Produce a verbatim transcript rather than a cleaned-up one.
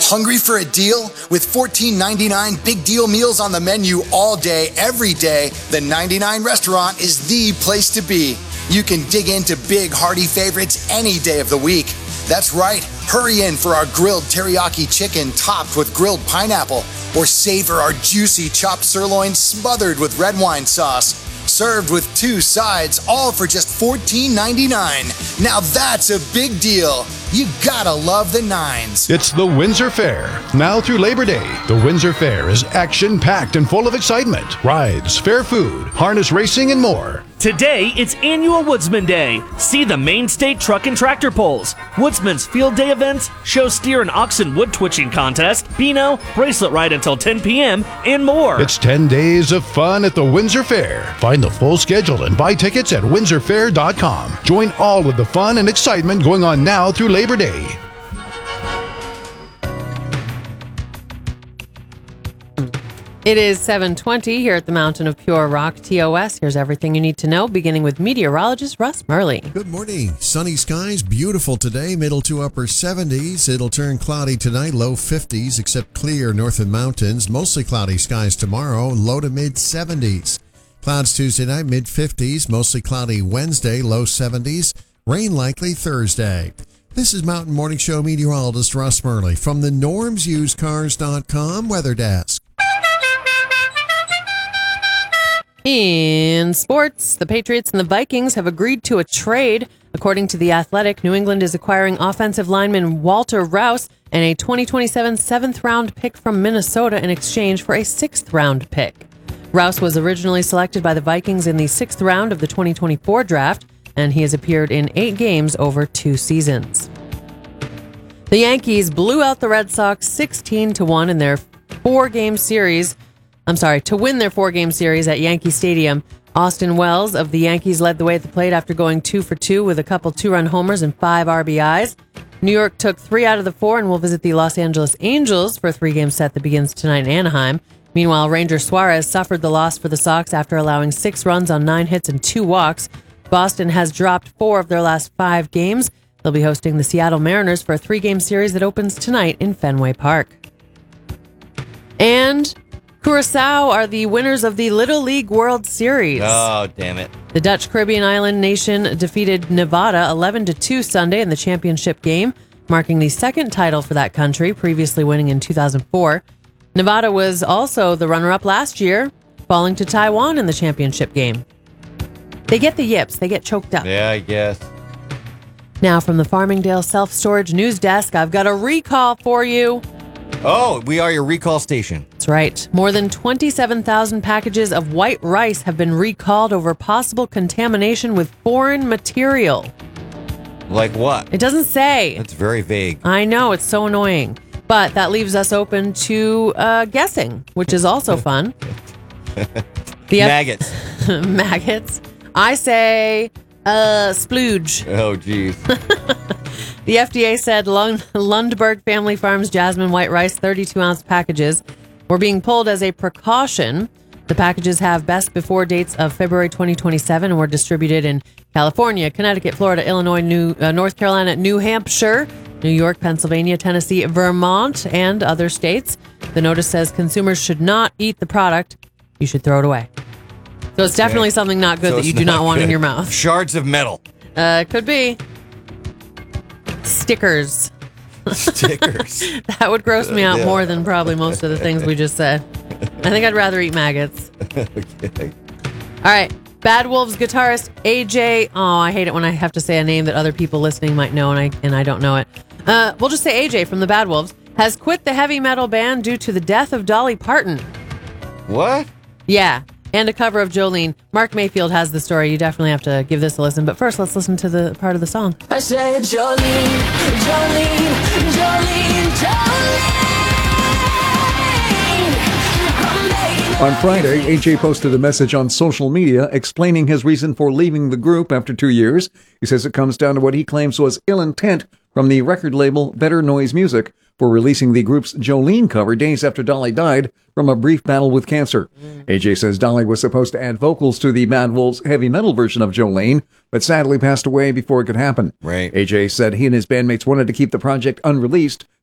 Hungry for a deal? With fourteen ninety-nine big deal meals on the menu all day, every day, the ninety-nine restaurant is the place to be. You can dig into big, hearty favorites any day of the week. That's right. Hurry in for our grilled teriyaki chicken topped with grilled pineapple, or savor our juicy chopped sirloin smothered with red wine sauce. Served with two sides, all for just fourteen ninety-nine. Now that's a big deal. You gotta love the Nines. It's the Windsor Fair. Now through Labor Day, the Windsor Fair is action-packed and full of excitement. Rides, fair food, harness racing, and more. Today, it's annual Woodsman Day. See the Main State Truck and Tractor Pulls, Woodsman's Field Day events, show steer and oxen wood twitching contest, Beano, bracelet ride until ten p.m., and more. It's ten days of fun at the Windsor Fair. Find the full schedule and buy tickets at windsor fair dot com. Join all of the fun and excitement going on now through Labor Day. It is seven twenty here at the Mountain of Pure Rock, T O S. Here's everything you need to know, beginning with meteorologist Russ Murley. Good morning. Sunny skies, beautiful today, middle to upper seventies. It'll turn cloudy tonight, low fifties, except clear north of mountains. Mostly cloudy skies tomorrow, low to mid seventies. Clouds Tuesday night, mid fifties, mostly cloudy Wednesday, low seventies. Rain likely Thursday. This is Mountain Morning Show meteorologist Russ Murley from the norms used cars dot com weather desk. In sports, the Patriots and the Vikings have agreed to a trade. According to The Athletic, New England is acquiring offensive lineman Walter Rouse and a twenty twenty-seven seventh-round pick from Minnesota in exchange for a sixth-round pick. Rouse was originally selected by the Vikings in the sixth round of the twenty twenty-four draft, and he has appeared in eight games over two seasons. The Yankees blew out the Red Sox sixteen to one in their four-game series. I'm sorry, to win their four-game series at Yankee Stadium. Austin Wells of the Yankees led the way at the plate after going two for two with a couple two-run homers and five R B Is. New York took three out of the four and will visit the Los Angeles Angels for a three-game set that begins tonight in Anaheim. Meanwhile, Ranger Suarez suffered the loss for the Sox after allowing six runs on nine hits and two walks. Boston has dropped four of their last five games. They'll be hosting the Seattle Mariners for a three-game series that opens tonight in Fenway Park. And Curaçao are the winners of the Little League World Series. Oh, damn it. The Dutch Caribbean island nation defeated Nevada eleven to two Sunday in the championship game, marking the second title for that country, previously winning in two thousand four. Nevada was also the runner-up last year, falling to Taiwan in the championship game. They get the yips. They get choked up. Yeah, I guess. Now from the Farmingdale Self-Storage News Desk, I've got a recall for you. Oh, we are your recall station. That's right. More than twenty-seven thousand packages of white rice have been recalled over possible contamination with foreign material. Like what? It doesn't say. That's very vague. I know, it's so annoying. But that leaves us open to uh, guessing, which is also fun. The F- Maggots. Maggots. I say uh, splooge. Oh, geez. The F D A said Lund- Lundberg Family Farms Jasmine White Rice thirty-two ounce packages were being pulled as a precaution. The packages have best before dates of February twenty twenty-seven and were distributed in California, Connecticut, Florida, Illinois, New uh, North Carolina, New Hampshire, New York, Pennsylvania, Tennessee, Vermont, and other states. The notice says consumers should not eat the product. You should throw it away. So it's definitely Okay. something not good So that you it's do not not want in good. your mouth. Shards of metal. Uh, could be. Stickers. Stickers. That would gross me out Yeah. more than probably most of the things we just said. I think I'd rather eat maggots. Okay. All right. Bad Wolves guitarist A J. Oh, I hate it when I have to say a name that other people listening might know and I and I don't know it. Uh, we'll just say A J from the Bad Wolves has quit the heavy metal band due to the death of Dolly Parton. What? Yeah. And a cover of Jolene. Mark Mayfield has the story. You definitely have to give this a listen. But first, let's listen to the part of the song. I said Jolene, Jolene, Jolene, Jolene. On Friday, A J posted a message on social media explaining his reason for leaving the group after two years. He says it comes down to what he claims was ill intent from the record label Better Noise Music for releasing the group's Jolene cover days after Dolly died from a brief battle with cancer. Mm. A J says Dolly was supposed to add vocals to the Bad Wolves heavy metal version of Jolene, but sadly passed away before it could happen. Right. A J said he and his bandmates wanted to keep the project unreleased